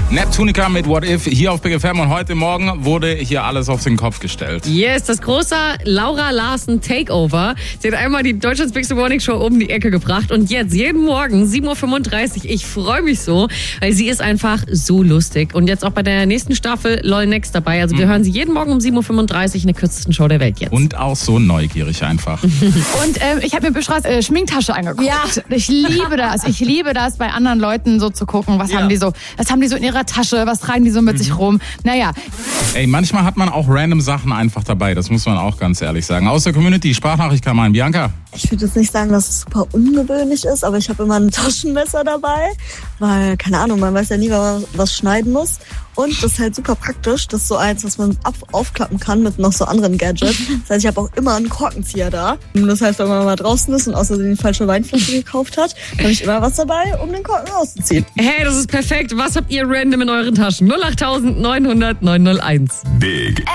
Neptunica mit What If hier auf Big FM und heute Morgen wurde hier alles auf den Kopf gestellt. Yes, das große Laura Larsen Takeover. Sie hat einmal die Deutschlands Big Morning Show um die Ecke gebracht und jetzt jeden Morgen 7.35 Uhr. Ich freue mich so, weil sie ist einfach so lustig und jetzt auch bei der nächsten Staffel LOL Next dabei. Also wir hören sie jeden Morgen um 7.35 Uhr in der kürzesten Show der Welt jetzt. Und auch so neugierig einfach. Und ich habe mir Beschreibs Schminktasche angeguckt. Ja. Ich liebe das. Ich liebe das, bei anderen Leuten so zu gucken, was haben die so in ihrer Tasche, was tragen die so mit sich rum. Naja. Ey, manchmal hat man auch random Sachen einfach dabei, das muss man auch ganz ehrlich sagen. Aus der Community, Sprachnachricht kam ein. Bianca? Ich würde jetzt nicht sagen, dass es super ungewöhnlich ist, aber ich habe immer ein Taschenmesser dabei, weil, keine Ahnung, man weiß ja nie, wenn man was schneiden muss. Und das ist halt super praktisch. Das ist so eins, was man aufklappen kann mit noch so anderen Gadgets. Das heißt, ich habe auch immer einen Korkenzieher da. Das heißt, wenn man mal draußen ist und außerdem die falsche Weinflasche gekauft hat, habe ich immer was dabei, um den Korken rauszuziehen. Hey, das ist perfekt. Was habt ihr random in euren Taschen? 08900 901. Big